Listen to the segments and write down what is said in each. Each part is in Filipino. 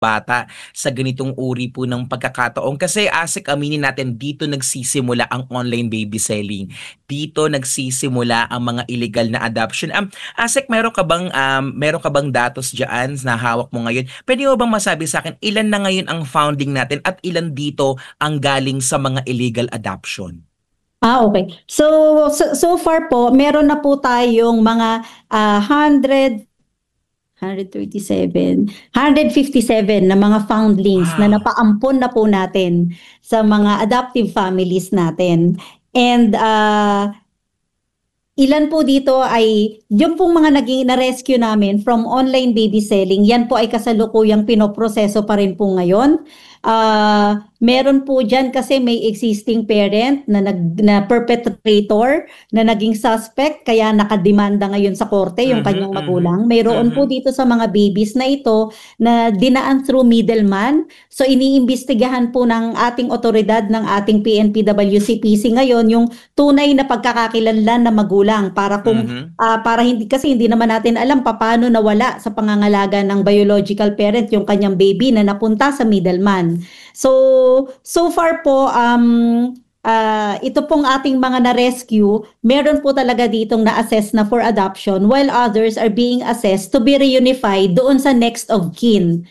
bata sa ganitong uri po ng pagkakataon. Kasi ASEC, aminin natin, dito nagsisimula ang online baby selling. Dito nagsisimula ang mga illegal na adoption. ASEC, meron ka bang datos diyan na hawak mo ngayon? Pwede mo bang masabi sa akin ilan na ngayon ang founding natin at ilan dito ang galing sa mga illegal adoption? Okay. So far po, meron na po tayong mga 137, 157 na mga foundlings na Wow. napaampon na po natin sa mga adoptive families natin. And ilan po dito ay yung pong mga naging na-rescue namin from online baby selling, yan po ay kasalukuyang pinoproseso pa rin po ngayon. Meron po dyan kasi may existing parent na perpetrator na naging suspect kaya nakademanda ngayon sa korte yung Mhm, kanyang mhm, magulang. Mayroon po mhm. dito sa mga babies na ito na dinaan through middleman. So iniimbestigahan po ng ating otoridad ng ating PNP-WCPC ngayon yung tunay na pagkakakilanlan na magulang Mhm. para hindi naman natin alam paano nawala sa pangangalaga ng biological parent yung kanyang baby na napunta sa middleman. So far po, ito pong ating mga na-rescue, meron po talaga ditong na-assess na for adoption while others are being assessed to be reunified doon sa next of kin.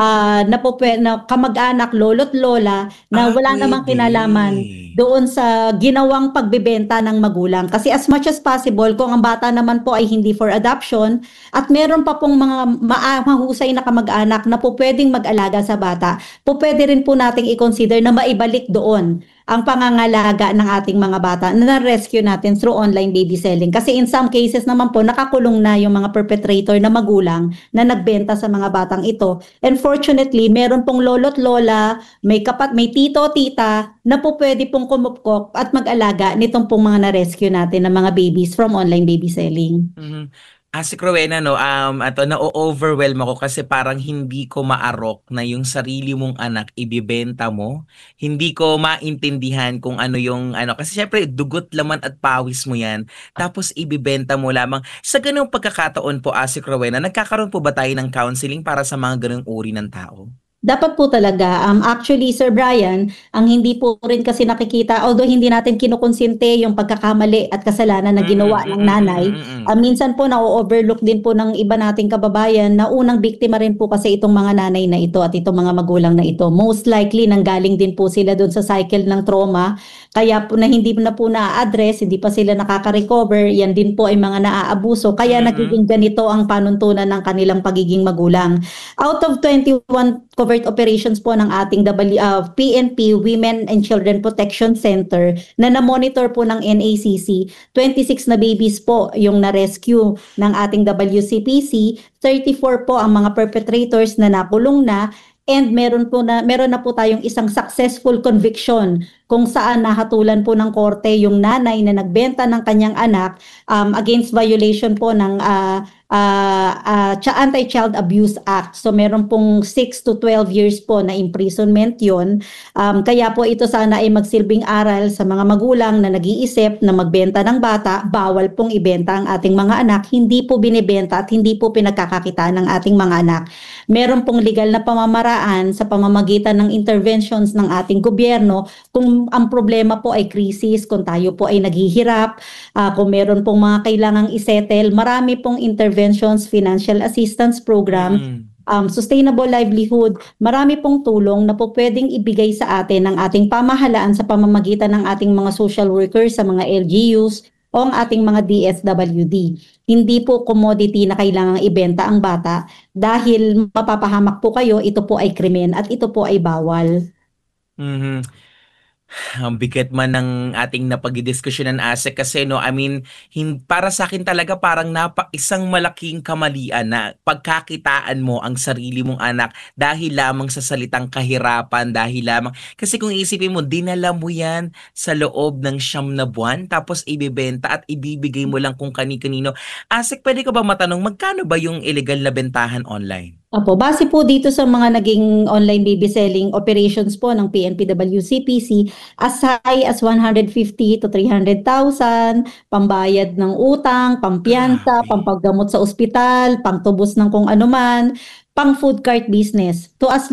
Na kamag-anak, lolo't lola na wala namang Pwede. kinalaman doon sa ginawang pagbebenta ng magulang. Kasi as much as possible, kung ang bata naman po ay hindi for adoption, at meron pa pong mga mahusay na kamag-anak na po pwedeng mag-alaga sa bata, po pwede rin po nating i-consider na maibalik doon ang pangangalaga ng ating mga bata na na-rescue natin through online baby selling. Kasi in some cases naman po, nakakulong na yung mga perpetrator na magulang na nagbenta sa mga batang ito. And fortunately, meron pong lolo't lola, may tito, tita, na po pwede pong kumupkop at mag-alaga nitong pong mga na-rescue natin ng mga babies from online baby selling. Mhm. Si Rowena 'no, na-o-overwhelm ako kasi parang hindi ko maarok na yung sarili mong anak ibebenta mo. Hindi ko maintindihan kung ano yung ano, kasi siyempre dugot, laman at pawis mo 'yan, tapos ibebenta mo lamang. Sa gano'ng pagkakataon po, si Rowena, nagkakaroon po ba tayo ng counseling para sa mga gano'ng uri ng tao? Dapat po talaga. Actually, Sir Brian, ang hindi po rin kasi nakikita, although hindi natin kinukonsinte yung pagkakamali at kasalanan na Mm, ginawa ng mm, mm, nanay, mm. minsan po na-overlook din po ng iba nating kababayan na unang biktima rin po kasi itong mga nanay na ito at itong mga magulang na ito. Most likely, nanggaling din po sila doon sa cycle ng trauma, kaya po na hindi na po na-address, hindi pa sila nakaka-recover, yan din po ay mga naaabuso, kaya Mm. nagiging ganito ang panuntunan ng kanilang pagiging magulang. Out of 21 covert operations po ng ating PNP, Women and Children Protection Center, na na-monitor po ng NACC, 26 na babies po yung na-rescue ng ating WCPC, 34 po ang mga perpetrators na nakulong na, and meron na po tayong isang successful conviction kung saan nahatulan po ng korte yung nanay na nagbenta ng kanyang anak against violation po ng Anti-Child Abuse Act. So meron pong 6 to 12 years po na imprisonment yon. Kaya po ito sana ay magsilbing aral sa mga magulang na nag-iisip na magbenta ng bata. Bawal pong ibenta ang ating mga anak. Hindi po binibenta at hindi po pinagkakakitaan ng ating mga anak. Meron pong legal na pamamaraan sa pamamagitan ng interventions ng ating gobyerno kung ang problema po ay krisis, kung tayo po ay naghihirap, kung meron pong mga kailangang isettle, marami pong interventions, financial assistance program, Mm. sustainable livelihood, marami pong tulong na po pwedeng ibigay sa atin ng ating pamahalaan sa pamamagitan ng ating mga social workers, sa mga LGUs, o ang ating mga DSWD. Hindi po commodity na kailangang ibenta ang bata dahil mapapahamak po kayo, ito po ay krimen at ito po ay bawal. Mhm. Ang bigat man ng ating napagdidiskusyonan, Ase, kasi no, I mean, para sa akin talaga parang isang malaking kamalian na pagkakitaan mo ang sarili mong anak dahil lamang sa salitang kahirapan, dahil lamang, kasi kung isipin mo, dinala mo yan sa loob ng 9 na buwan, tapos ibibenta at ibibigay mo lang kung kani-kanino. Asik, pwede ko ba matanong, magkano ba yung illegal na bentahan online? Opo, base po dito sa mga naging online baby selling operations po ng PNP-WCPC, as high as 150 to 300,000, pambayad ng utang, pampiyansa, Grabe. pampaggamot sa ospital, pangtubos ng kung anuman. pang food cart business to as